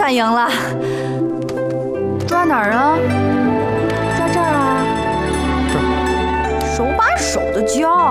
算赢了。抓哪儿啊？抓这儿啊？ 这儿。 手把手的教。